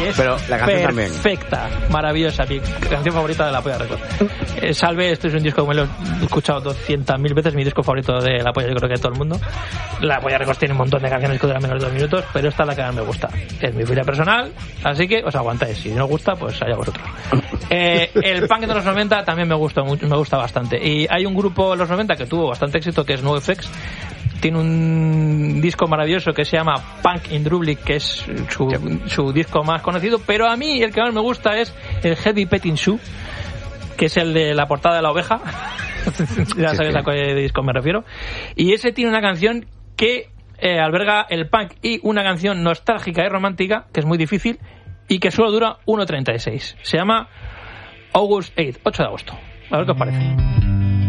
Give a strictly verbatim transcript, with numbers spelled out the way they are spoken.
Y es Pero la canción perfecta, también. maravillosa, mi canción favorita de La Polla Records. Eh, Salve, este es un disco que me lo he escuchado doscientas mil veces, mi disco favorito de La Polla, yo creo que de todo el mundo. La Polla Records tiene un montón de canciones que duran menos de dos minutos, pero esta es la que más me gusta. Es mi feria personal, así que os aguantáis. Si no os gusta, pues allá vosotros. Eh, el punk de los noventa también me gusta, me gusta bastante. Y hay un grupo en los noventa que tuvo bastante éxito, que es NoFX. Tiene un disco maravilloso que se llama Punk in Drublic, que es su, su disco más conocido, pero a mí el que más me gusta es el Heavy Petting Zoo, que es el de la portada de la oveja. Ya sí, sabes sí. a qué disco me refiero. Y ese tiene una canción que eh, alberga el punk y una canción nostálgica y romántica, que es muy difícil, y que solo dura uno treinta y seis. Se llama August eighth, ocho de agosto. A ver qué os parece.